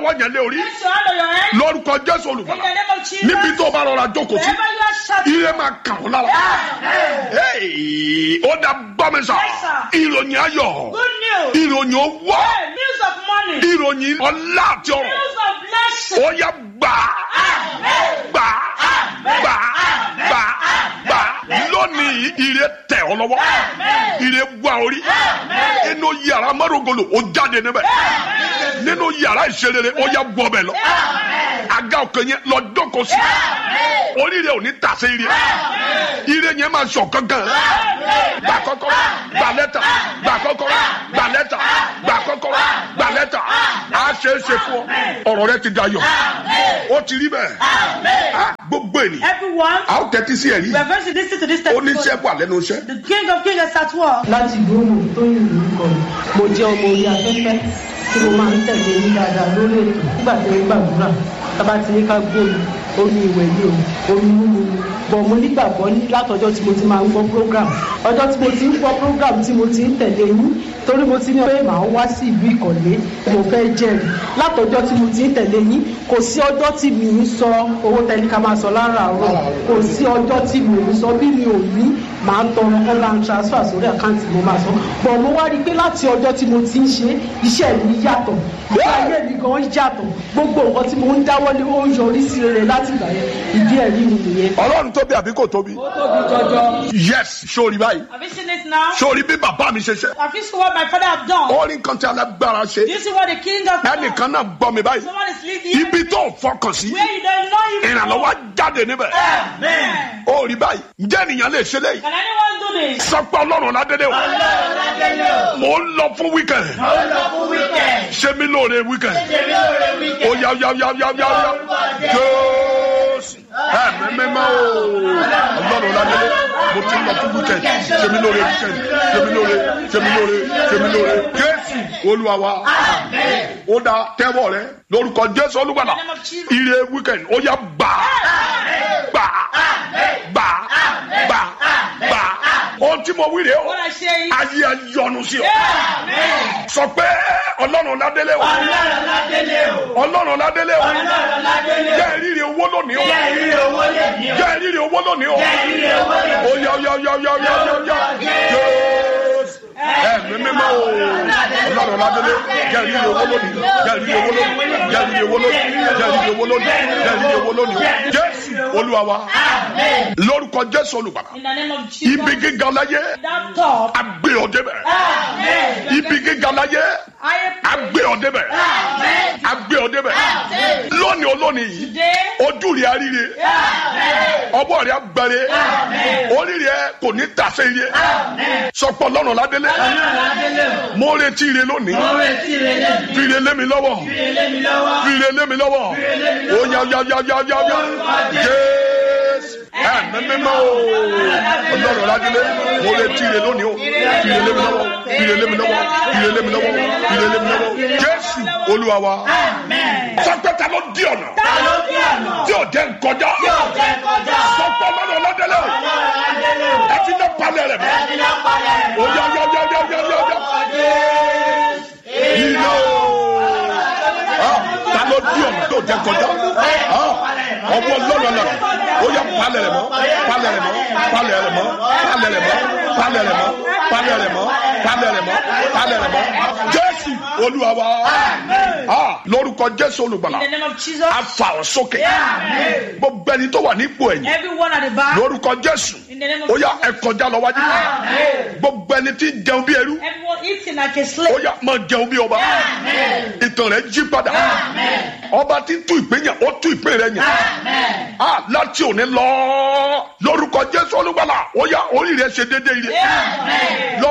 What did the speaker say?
ọwọ́ yẹn lé orí Place your hand on your head. lórúkọ Jésù In the olùgbàlà name of Jesus. níbi tó bá rọra jókòó sí Wherever you are shouting. ire máa kàn ọ́ lára. Ó dá gbọ́ mi sà Yes, sir. ìròyìn ayọ̀ Good news. ìròyìn owó Hey, news of money. ìròyìn ọlá àti ọrọ̀ News of blessing. ó yá gbà gbà gbà gbà gbà lónìí ire tẹ̀ ọ́ lọ́wọ́ ire wá orí inú yàrá márùngolo ó jáde níbẹ̀ nínú yàrá ìṣerere ó yá gbọ́ bẹ̀ lọ àga òkè yẹn lọ jókòó sí oríire ò ní tàsé ire yẹn máa sọ gángan gbà kọ́kọ́rọ́ gbà lẹ́tà gbà kọ́kọ́rọ́ gbà lẹ́tà gbà kọ́kọ́rọ́ gbà lẹ́tà á ṣe é ṣe fún ọ ọ̀rọ̀ rẹ ti dayọ̀ ó ti rí bẹ́ẹ̀ gbogbo ènìyàn Everyone, a ó tẹ́tí sí ẹ̀rí we are going to listen to this testimony. oníṣẹ́ wà lẹ́nu iṣẹ́. The King of Kings is at work. láti ìlú òmù tó yìn lórúkọ mi mo jẹ́ ọmọ orí afẹ́fẹ́ tí mo máa ń tẹ̀lé ní dáadáa lórí ètò nígbà tí ó gbàdúrà tábà ti ní ká gbóòlù omi ìwẹ̀ ni o omi mímu ni bọ̀ mo nígbàgbọ́ látọjọ́ tí mo ti máa ń gbọ́ program ọjọ́ tí mo ti ń gbọ́ program tí mo ti ń tẹ̀lé yín torí mo ti ní pé màá wá sí ìlú Ìkọ̀lé mo fẹ́ jẹ́rìí látọjọ́ tí mo ti ń tẹ̀lé yín kò sí ọjọ́ tí mi ń sọ owó tẹ́lẹ̀ ká máa sọ láràárọ̀ kò sí ọjọ́ tí mi ń sọ bí mi ò ní màá tọrọ online transfer sórí àkáǹtì mo máa sọ bọ̀ mo wá rí i pé láti ọjọ́ tí mo ti ń ṣe iṣẹ́ mi yàtọ̀ ayé mi gan yàtọ̀ gbogbo nǹkan tí mo ń dáwọ́lé ó ń yọrí sí rere láti ìgbà yẹn ìdí ẹ̀rí mi nìyẹn. Ọlọ́run tóbi àbí kò tóbi. ó tóbi jọjọ. yes sórí báyìí Have you seen it now? sórí bí bàbá mi ṣe ṣe Have you seen what my father have done? ó rí nǹkan tí alágbára ṣe Do you see what the King of Kings? ẹnìkan náà gbọ́ mi báyìí Someone is leading ibi tó fọkàn sí where you don't know you. ìrànlọ́wọ́ jáde níbẹ̀ Amen. ó rí báyìí ǹjẹ́ ènìyàn lè ṣe léyìí Can anyone do this? sọ pé Ọlọ́run ládélé o mo ń lọ fún weekend ṣe mí lóore weekend ó yá yá yá yá yá yá Jésù mímọ́ o Ọlọ́run ládélé mo ti ń lọ fún weekend ṣe mí lóore weekend ṣe mí lóore ṣe mí lóore ṣe mí lóore Jésù Olúwa wa ó dá tẹ́wọ́ rẹ lórúkọ Jésù Olùgbàlà ire weekend ó yá gbà gbà gbà gbà gbà ohun tí mo wí rèé o What I say is, ayé ayọnu sí ọ Amen. sọ pé Ọlọ́run ládélé o Ọlọ́run ládélé o jẹ́ ìrírí owó lónìí o jẹ́ ìrírí owó lónìí o ó yá yá yá yá yá yá Jésù mímọ́ o Ọlọ́run ládélé jẹ́ ìrírí owó lónìí jẹ́ ìrírí owó lónìí jẹ́ ìrírí owó lónìí jẹ́ ìrírí owó lónìí jẹ́ ìrírí owó lónìí Jésù Olúwa wa lórúkọ Jésù Olùgbàlà in the name of Jesus, ibi gíga láyé that top. agbé ọ débẹ̀ Amen. ibi gíga láyé I agbé ọ débẹ̀ Amen. agbé ọ débẹ̀ lónìí olónìí yìí Today, ojú rẹ̀ aríre ọwọ́ rẹ̀ agbáre orí rẹ̀ kò ní tàsé ire sọpọ̀ Ọlọ́run ládélé mo retí ire lónìí fi ire lé mi lọ́wọ́ fi ire lé mi lọ́wọ́ ó yá yá yá yá yá yá Jésù mímọ́ o Ọlọ́run ládélé mo retí ire lónìí o fi ire lé mi lọ́wọ́ fi ire lé mi lọ́wọ́ fi ire lé mi lọ́wọ́ fi ire lé mi lọ́wọ́ Jésù Olúwa wa sọpẹ́ ta ló di ọ̀nà tí ò jẹ́ nkọjá sọpẹ́ Ọlọ́run ládélé o ẹ ti dẹ́ palẹ̀ rẹ̀ mọ́ ó yá yá yá yá yá yá yá iná o ta ló di ọ̀nà tí ò jẹ́ nkọjá ọwọ́ Ọlọ́run náà ó yá palẹ̀ rẹ̀ mọ́ palẹ̀ rẹ̀ mọ́ palẹ̀ rẹ̀ mọ́ palẹ̀ rẹ̀ mọ́ palẹ̀ rẹ̀ mọ́ palẹ̀ rẹ̀ mọ́ palẹ̀ rẹ̀ mọ́ palẹ̀ rẹ̀ mọ́ Jésù Olúwa wa lórúkọ Jésù Olùgbàlà in the name of Jesus, a fà ọ́ sókè gbogbo ẹni tó wà nípò ẹ̀yìn everyone at the back, lórúkọ Jésù in the name of ó yá ẹ kọjá lọ wájú gbogbo ẹni tí ń jẹun bí ẹrú everyone eating like a ó slave. yá máa jẹun bí ọba ìtàn rẹ̀ jí padà ọba tí ń tú ìpín yàn ó tú ìpín rẹ̀ yàn láti òní lọ lórúkọ Jésù Olùgbàlà ó yá orí rẹ̀ ṣe déédéé ire.